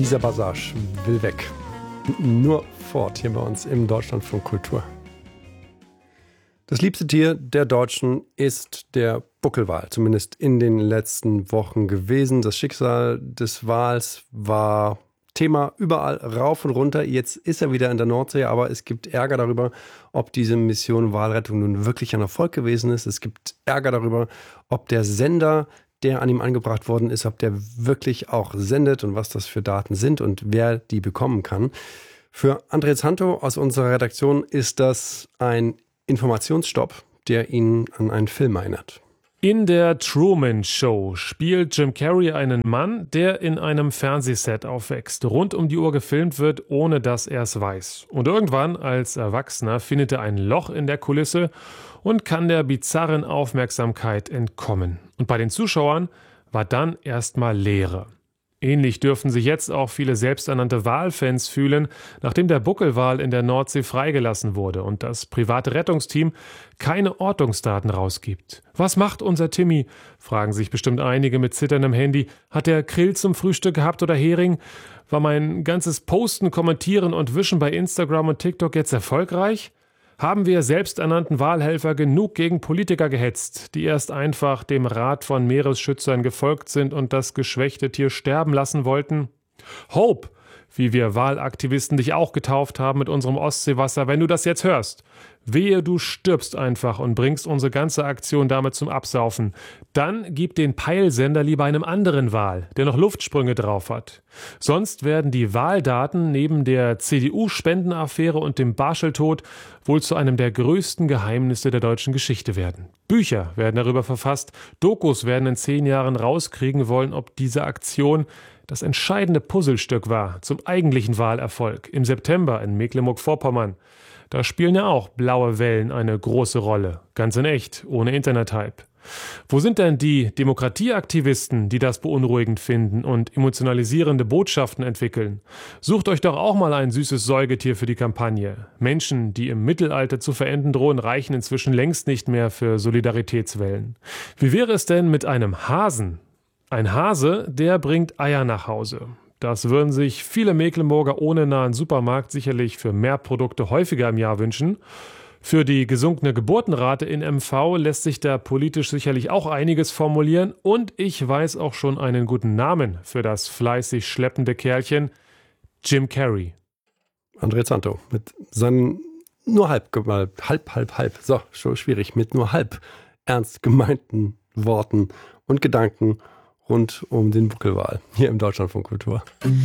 Dieser Passage will weg. Nur fort hier bei uns im Deutschlandfunk Kultur. Das liebste Tier der Deutschen ist der Buckelwal, zumindest in den letzten Wochen gewesen. Das Schicksal des Wals war Thema überall rauf und runter. Jetzt ist er wieder in der Nordsee, aber es gibt Ärger darüber, ob diese Mission Walrettung nun wirklich ein Erfolg gewesen ist. Es gibt Ärger darüber, ob der Sender, der an ihm angebracht worden ist, ob der wirklich auch sendet und was das für Daten sind und wer die bekommen kann. Für André Zanto aus unserer Redaktion ist das ein Informationsstopp, der ihn an einen Film erinnert. In der Truman Show spielt Jim Carrey einen Mann, der in einem Fernsehset aufwächst, rund um die Uhr gefilmt wird, ohne dass er es weiß. Und irgendwann als Erwachsener findet er ein Loch in der Kulisse und kann der bizarren Aufmerksamkeit entkommen. Und bei den Zuschauern war dann erstmal Leere. Ähnlich dürfen sich jetzt auch viele selbsternannte Walfans fühlen, nachdem der Buckelwal in der Nordsee freigelassen wurde und das private Rettungsteam keine Ortungsdaten rausgibt. Was macht unser Timmy? Fragen sich bestimmt einige mit zitterndem Handy. Hat er Krill zum Frühstück gehabt oder Hering? War mein ganzes Posten, Kommentieren und Wischen bei Instagram und TikTok jetzt erfolgreich? Haben wir selbsternannten Wahlhelfer genug gegen Politiker gehetzt, die erst einfach dem Rat von Meeresschützern gefolgt sind und das geschwächte Tier sterben lassen wollten? Hope, wie wir Wahlaktivisten dich auch getauft haben mit unserem Ostseewasser, wenn du das jetzt hörst. Wehe, du stirbst einfach und bringst unsere ganze Aktion damit zum Absaufen. Dann gib den Peilsender lieber einem anderen Wal, der noch Luftsprünge drauf hat. Sonst werden die Wahldaten neben der CDU-Spendenaffäre und dem Barschel-Tod wohl zu einem der größten Geheimnisse der deutschen Geschichte werden. Bücher werden darüber verfasst, Dokus werden in 10 Jahren rauskriegen wollen, ob diese Aktion das entscheidende Puzzlestück war zum eigentlichen Wahlerfolg im September in Mecklenburg-Vorpommern. Da spielen ja auch blaue Wellen eine große Rolle. Ganz in echt, ohne Internethype. Wo sind denn die Demokratieaktivisten, die das beunruhigend finden und emotionalisierende Botschaften entwickeln? Sucht euch doch auch mal ein süßes Säugetier für die Kampagne. Menschen, die im Mittelalter zu verenden drohen, reichen inzwischen längst nicht mehr für Solidaritätswellen. Wie wäre es denn mit einem Hasen? Ein Hase, der bringt Eier nach Hause. Das würden sich viele Mecklenburger ohne nahen Supermarkt sicherlich für mehr Produkte häufiger im Jahr wünschen. Für die gesunkene Geburtenrate in MV lässt sich da politisch sicherlich auch einiges formulieren. Und ich weiß auch schon einen guten Namen für das fleißig schleppende Kerlchen: Jim Carrey. André Zanto mit seinen nur halb, so schwierig, mit nur halb ernst gemeinten Worten und Gedanken rund um den Buckelwal hier im Deutschlandfunk Kultur.